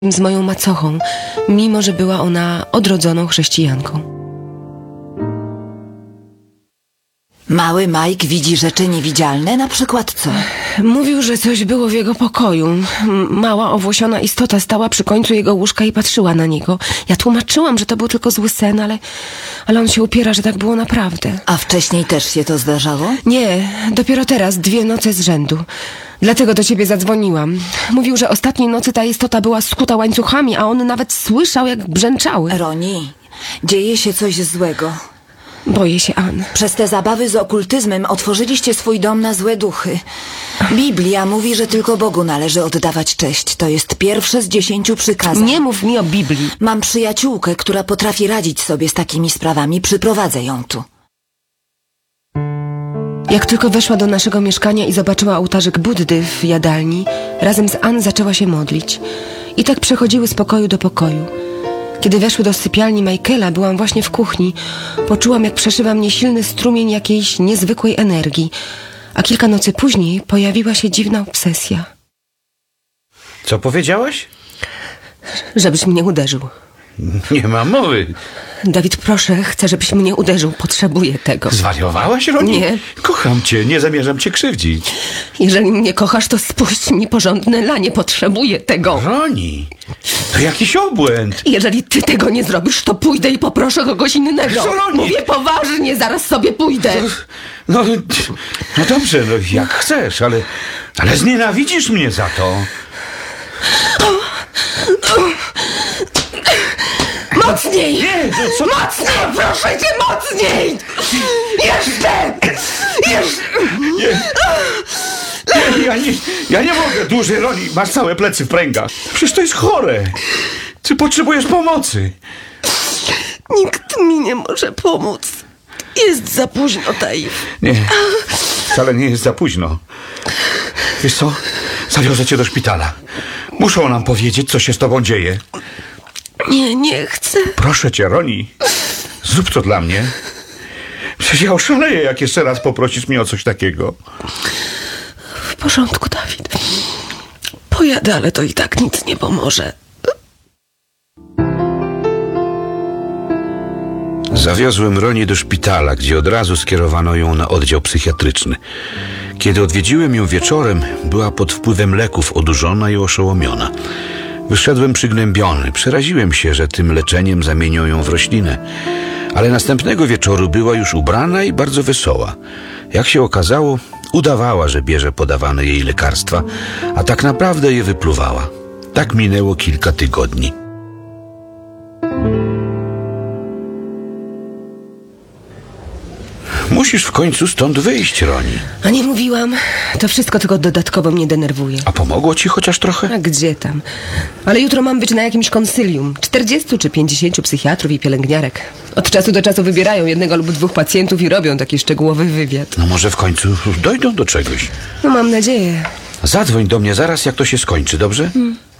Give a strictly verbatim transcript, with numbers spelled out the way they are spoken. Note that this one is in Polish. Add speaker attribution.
Speaker 1: z moją macochą, mimo że była ona odrodzoną chrześcijanką.
Speaker 2: Mały Mike widzi rzeczy niewidzialne, na przykład co?
Speaker 1: Mówił, że coś było w jego pokoju. Mała, owłosiona istota stała przy końcu jego łóżka i patrzyła na niego. Ja tłumaczyłam, że to był tylko zły sen, ale, ale on się upiera, że tak było naprawdę.
Speaker 2: A wcześniej też się to zdarzało?
Speaker 1: Nie, dopiero teraz, dwie noce z rzędu. Dlatego do ciebie zadzwoniłam. Mówił, że ostatniej nocy ta istota była skuta łańcuchami, a on nawet słyszał, jak brzęczały.
Speaker 2: Roni, dzieje się coś złego.
Speaker 1: Boję się, Ann.
Speaker 2: Przez te zabawy z okultyzmem otworzyliście swój dom na złe duchy. Biblia mówi, że tylko Bogu należy oddawać cześć. To jest pierwsze z dziesięciu przykazań.
Speaker 1: Nie mów mi o Biblii.
Speaker 2: Mam przyjaciółkę, która potrafi radzić sobie z takimi sprawami. Przyprowadzę ją tu.
Speaker 1: Jak tylko weszła do naszego mieszkania i zobaczyła ołtarzyk Buddy w jadalni, razem z Ann zaczęła się modlić. I tak przechodziły z pokoju do pokoju. Kiedy weszły do sypialni Michaela, byłam właśnie w kuchni. Poczułam, jak przeszywa mnie silny strumień jakiejś niezwykłej energii. A kilka nocy później pojawiła się dziwna obsesja.
Speaker 3: Co powiedziałaś?
Speaker 1: Żebyś mnie uderzył.
Speaker 3: Nie ma mowy.
Speaker 1: Dawid, proszę, chcę, żebyś mnie uderzył. Potrzebuję tego.
Speaker 3: Zwariowałaś, Roni?
Speaker 1: Nie.
Speaker 3: Kocham cię, nie zamierzam cię krzywdzić.
Speaker 1: Jeżeli mnie kochasz, to spuść mi porządne lanie. Potrzebuję tego.
Speaker 3: Roni, to jakiś obłęd.
Speaker 1: Jeżeli ty tego nie zrobisz, to pójdę i poproszę kogoś innego.
Speaker 3: Co, Roni?
Speaker 1: Mówię poważnie, zaraz sobie pójdę.
Speaker 3: No, no dobrze, no jak chcesz, ale, ale znienawidzisz mnie za to.
Speaker 1: Mocniej!
Speaker 3: Nie, to co?
Speaker 1: Mocniej, proszę cię, mocniej! Jeszcze! Jeszcze!
Speaker 3: Nie. Nie, ja nie, ja nie mogę dłużej, Roni. Masz całe plecy w pręgach. Przecież to jest chore. Ty potrzebujesz pomocy.
Speaker 1: Nikt mi nie może pomóc. Jest za późno, Dave.
Speaker 3: Nie, wcale nie jest za późno. Wiesz co? Zawiozę cię do szpitala. Muszą nam powiedzieć, co się z tobą dzieje.
Speaker 1: Nie, nie chcę.
Speaker 3: Proszę cię, Roni. Zrób to dla mnie. Przecież ja oszaleję, jak jeszcze raz poprosisz mnie o coś takiego.
Speaker 1: W porządku, Dawid. Pojadę, ale to i tak nic nie pomoże.
Speaker 3: Zawiozłem Roni do szpitala, gdzie od razu skierowano ją na oddział psychiatryczny. Kiedy odwiedziłem ją wieczorem, była pod wpływem leków odurzona i oszołomiona. Wyszedłem przygnębiony. Przeraziłem się, że tym leczeniem zamienią ją w roślinę. Ale następnego wieczoru była już ubrana i bardzo wesoła. Jak się okazało, udawała, że bierze podawane jej lekarstwa, a tak naprawdę je wypluwała. Tak minęło kilka tygodni. Musisz w końcu stąd wyjść, Roni.
Speaker 1: A nie mówiłam? To wszystko tylko dodatkowo mnie denerwuje.
Speaker 3: A pomogło ci chociaż trochę?
Speaker 1: A gdzie tam? Ale jutro mam być na jakimś konsylium. Czterdziestu czy pięćdziesięciu psychiatrów i pielęgniarek. Od czasu do czasu wybierają jednego lub dwóch pacjentów i robią taki szczegółowy wywiad.
Speaker 3: No może w końcu dojdą do czegoś.
Speaker 1: No mam nadzieję.
Speaker 3: Zadzwoń do mnie zaraz, jak to się skończy, dobrze?
Speaker 1: Hmm.